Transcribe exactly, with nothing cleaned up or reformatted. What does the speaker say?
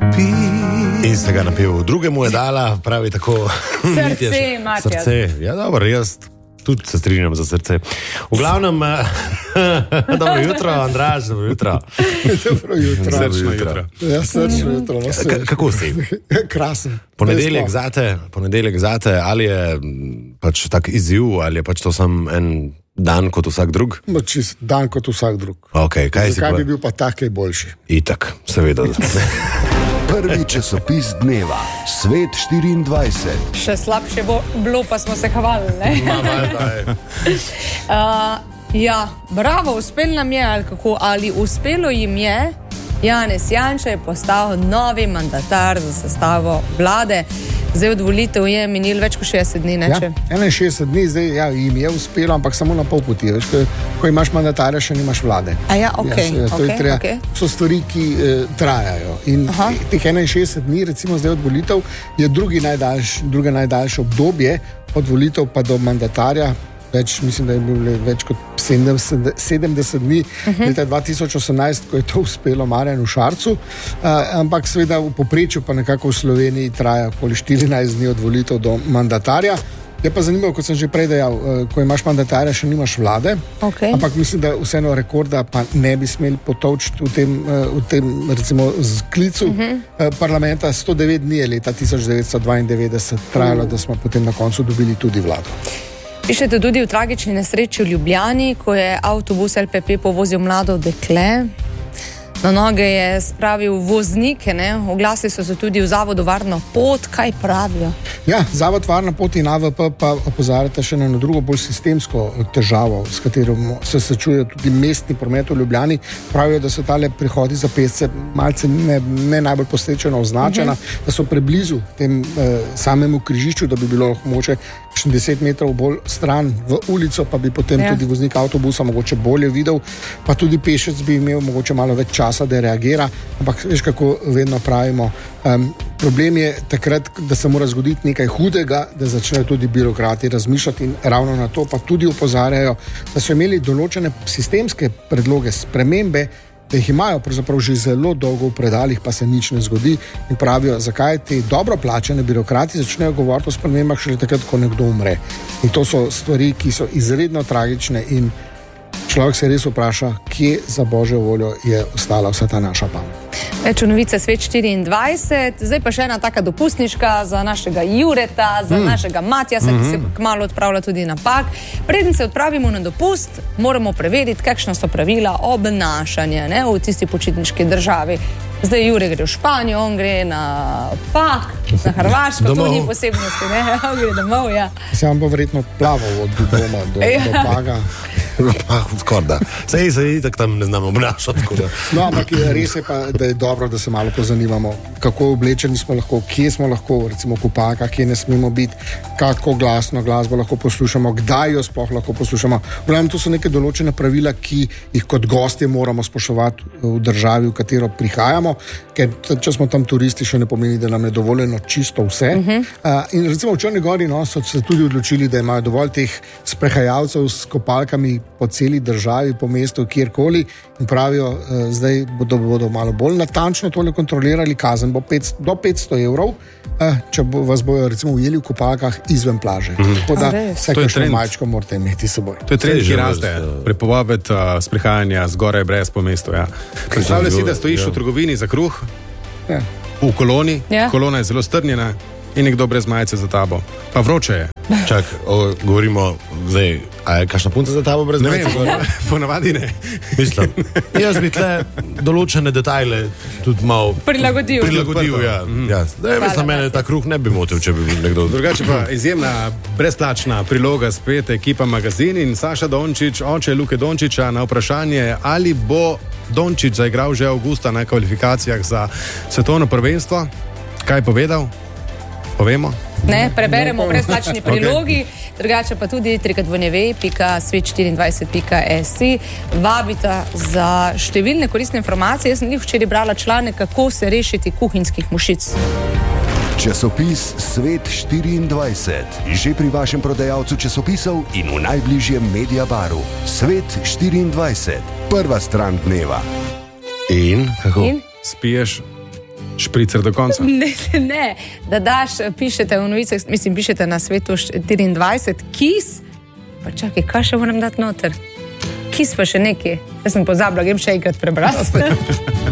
In se ga napil. Drugemu je dala, pravi tako... Srce, Matjaž. Srce, ja dobro, jaz tudi se strinjam za srce. V glavnem, dobro jutro, Andraž, dobro jutro. Dobro jutro. Srčno jutro. Ja, srčno jutro. No, K- kako si? Krasen. Ponedeljek zate, ponedeljek zate, ali je pač tak izziv, ali je pač to sam en dan kot vsak drug? No, čist dan kot vsak drug. Okay, kaj si Zakaj pa... bi bil pa takej boljši? Itak, seveda. Prvi časopis dneva, Svet štiriindvajset. Še slabše bo bilo, pa smo se hvalili, ne? uh, ja, bravo, uspelo nam je, ali kako, ali uspelo jim je. Janez Janša je postal novi mandatar za sestavo vlade. Zdaj od volitev je minil več kot šestdeset dni, ne? Ja, enainšestdeset dni, zdaj ja, jim je uspelo, ampak samo na pol poti. Veš, ko, ko imaš mandatarja, še nimaš vlade. A ja, okej, ja, to okej, je treba, okej. so stvari, ki eh, trajajo. In Aha. teh enainšestdeset dni, recimo zdaj od volitev, je drugi najdaljš, druga najdaljše obdobje od volitev pa do mandatarja. Več, mislim, da je bilo več kot sedemdeset, sedemdeset dni, uh-huh. leta dva tisoč osemnajst, ko je to uspelo Marjanu Šarcu, uh, ampak seveda v povprečju pa nekako v Sloveniji traja okoli štirinajst dni od volitev do mandatarja. Je pa zanimivo, kot sem že prej dejal, uh, ko imaš mandatarja, še nimaš vlade, Okay. ampak mislim, da vseeno rekorda pa ne bi smeli potovčiti v tem, uh, v tem recimo sklicu uh-huh. uh, parlamenta. sto devet dni je leta tisoč devetsto dvaindevetdeset trajalo, uh. da smo potem na koncu dobili tudi vlado. Pišete tudi v tragični nesreči v Ljubljani, ko je avtobus L P P povozil mlado dekle. Na noge je spravil voznike, ne? Oglasili so se tudi v zavodu Varna pot. Kaj pravijo? Ja, zavod Varna pot in A V P pa opozarjata še na eno drugo, bolj sistemsko težavo, s katero se srečuje tudi mestni promet v Ljubljani. Pravijo, da so tale prihodi za pešce malce ne, ne najbolj posrečeno označena, uh-huh. da so preblizu tem eh, samemu križišču, da bi bilo mogoče še deset metrov bolj stran v ulico, pa bi potem ja. tudi voznik avtobusa mogoče bolje videl, pa tudi pešec bi imel mogoče malo več časa, da reagira, ampak veš, kako vedno pravimo, um, problem je takrat, da se mora zgoditi nekaj hudega, da začnejo tudi birokrati razmišljati in ravno na to pa tudi opozarjajo, da so imeli določene sistemske predloge, spremembe, da jih imajo pravzaprav že zelo dolgo v predalih, pa se nič ne zgodi in pravijo, zakaj ti dobro plačane birokrati začnejo govoriti o spremembah šele takrat, ko nekdo umre. In to so stvari, ki so izredno tragične in človek se res vpraša, kje za božjo voljo je ostala vsa ta naša pamet. Več o novice Svet štiriindvajset, zdaj pa še ena taka dopustniška za našega Jureta, za mm. našega Matjasa, mm-hmm. ki se kmalu odpravlja tudi na Pag. Preden se odpravimo na dopust, moramo preveriti, kakšna so pravila obnašanja, ne, v tisti počitniški državi. Zdaj Jure gre v Španijo, on gre na Pag, na Hrvaško, to ni posebnosti, ne, on gre domov, ja. Se vam bo verjetno plaval od doma do, ja. do Paga. Skorda. Sej se itak tam ne znamo obnašati. No, ampak res je pa, da je dobro, da se malo pozanimamo, kako oblečeni smo lahko, kje smo lahko, recimo v Pagah, kje ne smemo biti, kako glasno glasbo lahko poslušamo, kdaj jo sploh lahko poslušamo. Vglavnem, to so neke določene pravila, ki jih kot gostje moramo spoštovati v državi, v katero prihajamo, ker če smo tam turisti, še ne pomeni, da nam je dovoljeno čisto vse. Uh-huh. Uh, in recimo v Črni Gori no, so se tudi odločili, da imajo dovolj teh sprehajalcev s kopalkami po celi državi, po mestu, kjerkoli in pravijo, uh, zdaj bodo, bodo malo bolj natančno tole kontrolirali, kazen bo petsto, do petsto evrov, uh, če bo, vas bojo recimo ujeli v kopalkah izven plaže. Mm. Tako da vse, kakšno majčko morate imeti s seboj. To je trend, ki raste. Prepovabiti uh, sprehajanja zgoraj brez po mestu. Ja. Predstavljaj si, da stojiš ja. v trgovini za kruh, ja. v koloni, ja. kolona je zelo strnjena in nekdo brez majice za tabo. Pa vroče je. Čak, o, govorimo zdaj, a je kakšna punca za tabo brez majice? Ne vem, ponavadi ne. Mislim, jaz bi tle določene detajle tudi malo prilagodil. Prilagodil, ja. Mm. ja. Zdaj, mislim, mene ta kruh ne bi motil, če bi bil nekdo. Drugače pa izjemna brezplačna priloga spet ekipa Magazin in Saša Dončić, oče Luke Dončića, na vprašanje, ali bo Dončić zaigral že avgusta na kvalifikacijah za svetovno prvenstvo. Kaj je povedal? Povemo? Ne, preberemo v brezplačni prilogi, okay. Drugače pa tudi trikadvonjeve pika svet štiriindvajset pika si vabita za številne koristne informacije. Jaz sem jih včeraj brala članek, kako se rešiti kuhinjskih mušic. Časopis Svet štiriindvajset, že pri vašem prodajalcu časopisov in v najbližjem Mediabaru. Svet štiriindvajset, prva stran dneva. In? Kako? In? Spiješ Špricer do konca. Ne, ne, da daš, pišete v novicah, mislim, pišete na Svetu štiriindvajset, kis, pa čakaj, kaj še moram dati noter? Kis pa še nekaj, jaz sem pozabila, grem še enkrat prebrati.